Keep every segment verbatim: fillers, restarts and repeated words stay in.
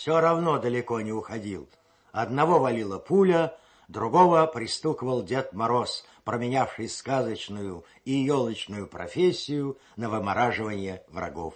все равно далеко не уходил. Одного валила пуля, другого пристукивал Дед Мороз, променявший сказочную и елочную профессию на вымораживание врагов.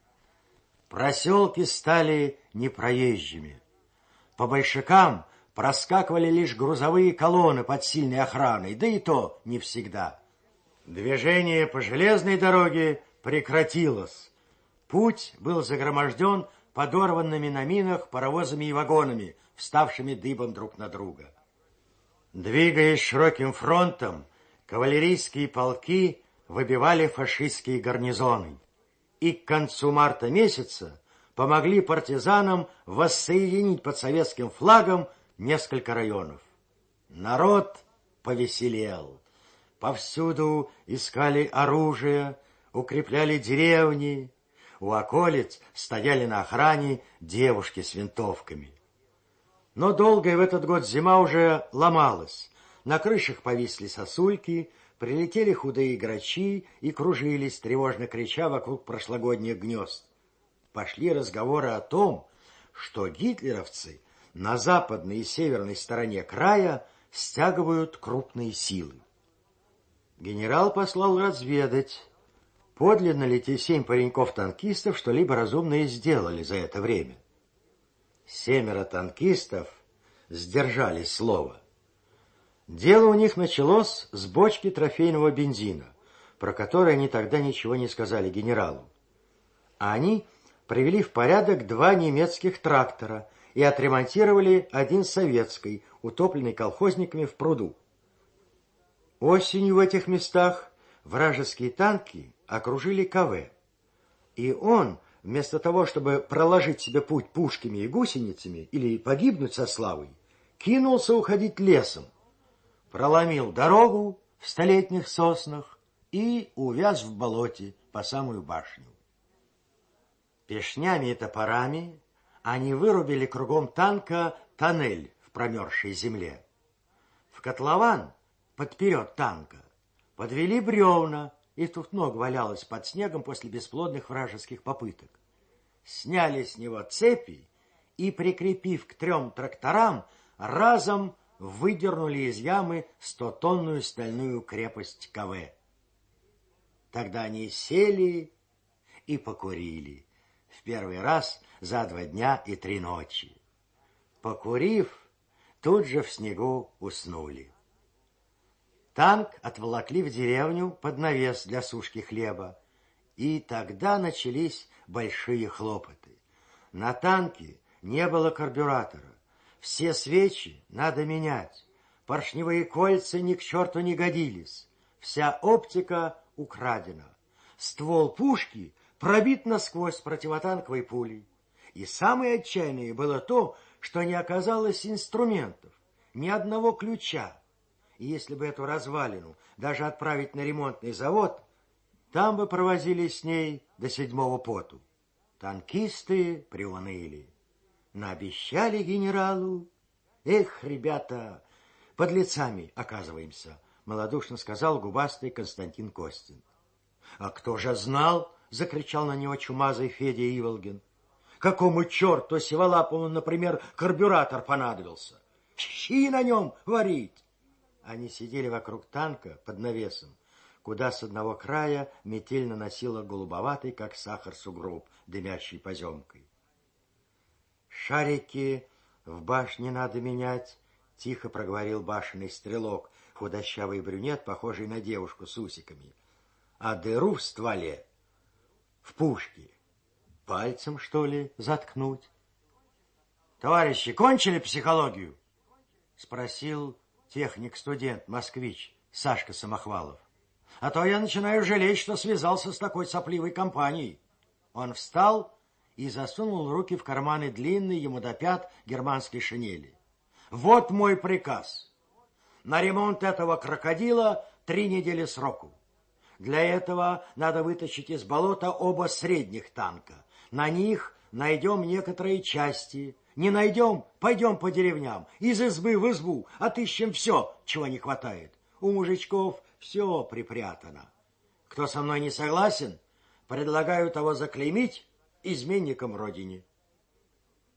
Проселки стали непроезжими. По большакам проскакивали лишь грузовые колонны под сильной охраной, да и то не всегда. Движение по железной дороге прекратилось. Путь был загроможден подорванными на минах паровозами и вагонами, вставшими дыбом друг на друга. Двигаясь широким фронтом, кавалерийские полки выбивали фашистские гарнизоны и к концу марта месяца помогли партизанам воссоединить под советским флагом несколько районов. Народ повеселел. Повсюду искали оружие, укрепляли деревни. У околиц стояли на охране девушки с винтовками. Но долгая в этот год зима уже ломалась. На крышах повисли сосульки, прилетели худые грачи и кружились, тревожно крича вокруг прошлогодних гнезд. Пошли разговоры о том, что гитлеровцы на западной и северной стороне края стягивают крупные силы. Генерал послал разведать, подлинно ли те семь пареньков-танкистов что-либо разумное сделали за это время. Семеро танкистов сдержали слово. Дело у них началось с бочки трофейного бензина, про который они тогда ничего не сказали генералу. А они привели в порядок два немецких трактора и отремонтировали один советский, утопленный колхозниками в пруду. Осенью в этих местах вражеские танки окружили КВ, и он, вместо того, чтобы проложить себе путь пушками и гусеницами или погибнуть со славой, кинулся уходить лесом, проломил дорогу в столетних соснах и увяз в болоте по самую башню. Пешнями и топорами они вырубили кругом танка тоннель в промерзшей земле. В котлован подперед танка подвели бревна, и тут много валялось под снегом после бесплодных вражеских попыток. Сняли с него цепи и, прикрепив к трем тракторам, разом выдернули из ямы стотонную стальную крепость КВ. Тогда они сели и покурили. В первый раз за два дня и три ночи. Покурив, тут же в снегу уснули. Танк отволокли в деревню под навес для сушки хлеба. И тогда начались большие хлопоты. На танке не было карбюратора. Все свечи надо менять. Поршневые кольца ни к черту не годились. Вся оптика украдена. Ствол пушки пробит насквозь противотанковой пулей. И самое отчаянное было то, что не оказалось инструментов, ни одного ключа. И если бы эту развалину даже отправить на ремонтный завод, там бы провозились с ней до седьмого поту. Танкисты приуныли. Наобещали генералу. Эх, ребята, подлецами оказываемся, малодушно сказал губастый Константин Костин. А кто же знал, закричал на него чумазый Федя Иволгин. Какому черту Сиволапову, например, карбюратор понадобился? Щи на нем варить. Они сидели вокруг танка под навесом, куда с одного края метель наносила голубоватый, как сахар, сугроб, дымящий поземкой. Шарики в башне надо менять, тихо проговорил башенный стрелок, худощавый брюнет, похожий на девушку с усиками. А дыру в стволе, в пушке, пальцем, что ли, заткнуть? Товарищи, кончили психологию? Спросил техник-студент, москвич, Сашка Самохвалов. А то я начинаю жалеть, что связался с такой сопливой компанией. Он встал и засунул руки в карманы длинной ему до пят германской шинели. Вот мой приказ. На ремонт этого крокодила три недели сроку. Для этого надо вытащить из болота оба средних танка. На них найдем некоторые части. Не найдем, пойдем по деревням, из избы в избу, отыщем все, чего не хватает. У мужичков все припрятано. Кто со мной не согласен, предлагаю того заклеймить изменником родине.